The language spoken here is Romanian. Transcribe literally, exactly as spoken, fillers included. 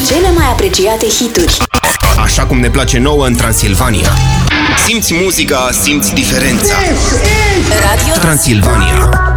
Cele mai apreciate hituri. Așa cum ne place nouă în Transilvania. Simți muzica, simți diferența. Radio Transilvania.